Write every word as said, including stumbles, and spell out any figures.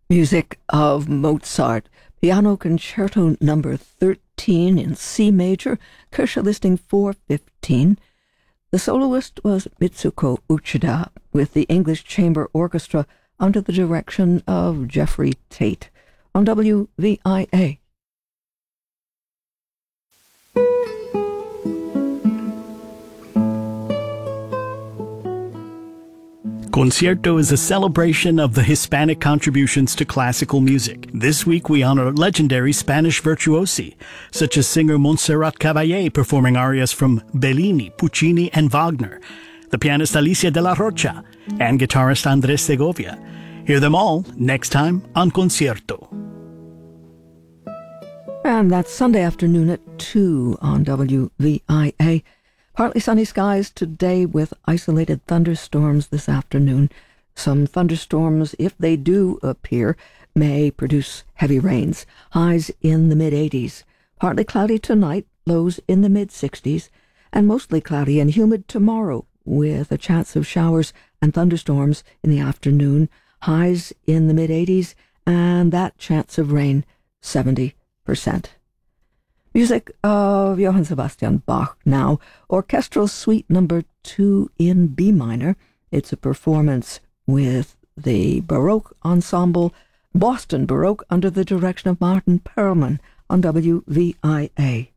Music of Mozart, Piano Concerto number thirteen in C major, Kirche listing four fifteen. The soloist was Mitsuko Uchida with the English Chamber Orchestra under the direction of Jeffrey Tate on W V I A. Concierto is a celebration of the Hispanic contributions to classical music. This week we honor legendary Spanish virtuosi, such as singer Montserrat Caballé performing arias from Bellini, Puccini, and Wagner, the pianist Alicia de la Rocha, and guitarist Andres Segovia. Hear them all next time on Concierto. And that's Sunday afternoon at two on W V I A. Partly sunny skies today with isolated thunderstorms this afternoon. Some thunderstorms, if they do appear, may produce heavy rains. Highs in the mid-eighties. Partly cloudy tonight, lows in the mid-sixties. And mostly cloudy and humid tomorrow with a chance of showers and thunderstorms in the afternoon. Highs in the mid-eighties and that chance of rain, seventy percent. Music of Johann Sebastian Bach now, Orchestral Suite number two in B minor. It's a performance with the Baroque Ensemble, Boston Baroque, under the direction of Martin Perlman on W V I A.